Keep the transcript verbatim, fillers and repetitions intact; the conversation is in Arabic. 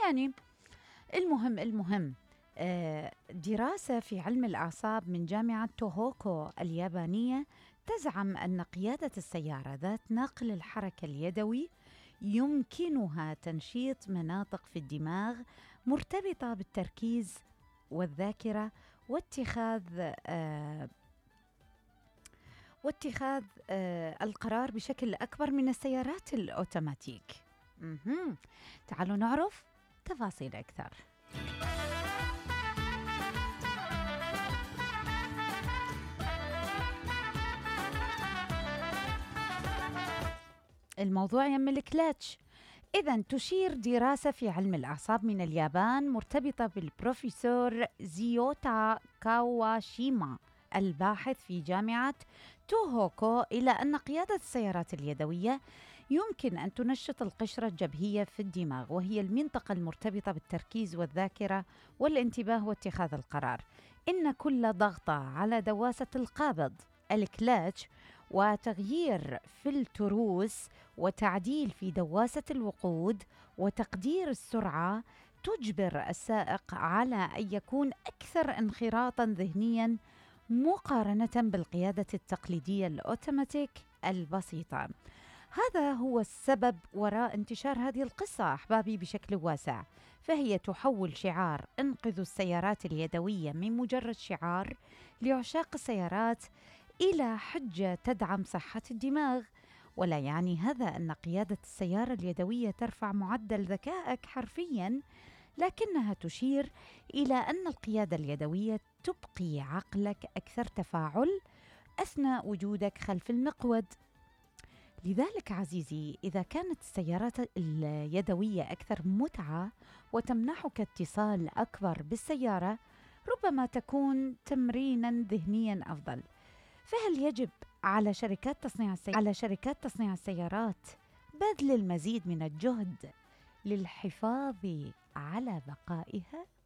يعني المهم المهم آه، دراسة في علم الأعصاب من جامعة توهوكو اليابانية تزعم أن قيادة السيارة ذات ناقل الحركة اليدوي يمكنها تنشيط مناطق في الدماغ مرتبطة بالتركيز والذاكرة واتخاذ آه واتخاذ آه القرار بشكل أكبر من السيارات الأوتوماتيك. مهم. تعالوا نعرف تفاصيل أكثر. الموضوع يم الكلاتش. إذن تشير دراسة في علم الأعصاب من اليابان مرتبطة بالبروفيسور زيوتا كاواشيما الباحث في جامعة توهوكو إلى أن قيادة السيارات اليدوية يمكن أن تنشط القشرة الجبهية في الدماغ، وهي المنطقة المرتبطة بالتركيز والذاكرة والانتباه واتخاذ القرار. إن كل ضغطة على دواسة القابض الكلاتش وتغيير في التروس وتعديل في دواسة الوقود وتقدير السرعة تجبر السائق على أن يكون أكثر انخراطاً ذهنياً مقارنة بالقيادة التقليدية الأوتوماتيك البسيطة. هذا هو السبب وراء انتشار هذه القصة أحبابي بشكل واسع، فهي تحول شعار انقذوا السيارات اليدوية من مجرد شعار لعشاق السيارات إلى حجة تدعم صحة الدماغ. ولا يعني هذا أن قيادة السيارة اليدوية ترفع معدل ذكائك حرفياً، لكنها تشير إلى أن القيادة اليدوية تبقي عقلك أكثر تفاعل أثناء وجودك خلف المقود. لذلك عزيزي، إذا كانت السيارات اليدوية أكثر متعة وتمنحك اتصال أكبر بالسيارة، ربما تكون تمريناً ذهنياً أفضل. فهل يجب على شركات تصنيع السي... على شركات تصنيع السيارات بذل المزيد من الجهد للحفاظ على بقائها؟